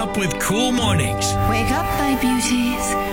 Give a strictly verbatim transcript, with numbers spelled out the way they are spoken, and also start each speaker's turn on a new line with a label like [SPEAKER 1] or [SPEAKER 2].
[SPEAKER 1] up with Cool Mornings.
[SPEAKER 2] Wake up, my beauties.